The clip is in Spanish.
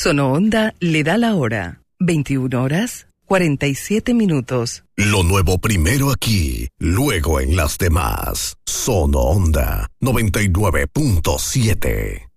Sono Onda le da la hora. 21 horas, 47 minutos. Lo nuevo primero aquí, luego en las demás. Sono Onda 99.7.